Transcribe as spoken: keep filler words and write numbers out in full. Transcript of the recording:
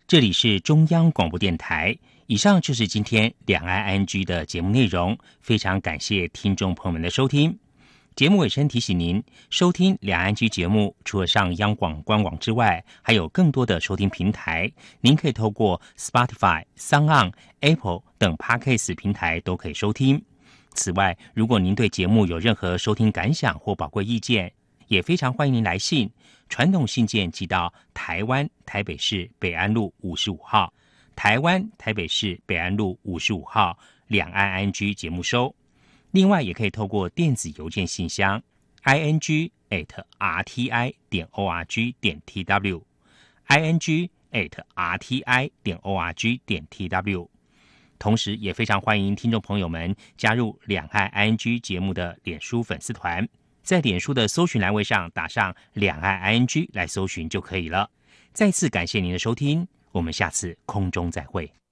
这里是中央广播电台。以上就是今天两岸 I N G 的节目内容，非常感谢听众朋友们的收听。节目尾声提醒您，收听两岸 I N G 节目，除了上央广官网之外，还有更多的收听平台。您可以透过 Spotify、SoundOn、Apple 等 Podcast 平台都可以收听。此外，如果您对节目有任何收听感想或宝贵意见，也非常欢迎您来信。传统信件寄到台湾台北市北安路五十五号，台湾台北市北安路五十五号两岸 I N G 节目收。另外，也可以透过电子邮件信箱 i n g at r t i 点 o r g 点 t w i n g at r t i 点 o r g 点 t w。同时，也非常欢迎听众朋友们加入两岸 I N G 节目的脸书粉丝团。在脸书的搜寻栏位上打上两岸 I N G 来搜寻就可以了。再次感谢您的收听，我们下次空中再会。